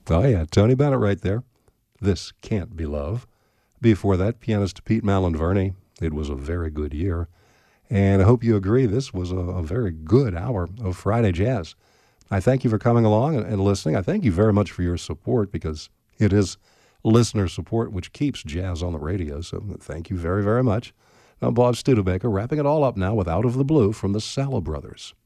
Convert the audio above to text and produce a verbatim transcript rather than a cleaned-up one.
Oh, yeah, Tony Bennett right there. This Can't Be Love. Before that, pianist Pete Malinverni. It was a very good year. And I hope you agree this was a, a very good hour of Friday Jazz. I thank you for coming along and, and listening. I thank you very much for your support because it is listener support which keeps jazz on the radio. So thank you very, very much. I'm Bob Studebaker, wrapping it all up now with Out of the Blue from the Sallow Brothers.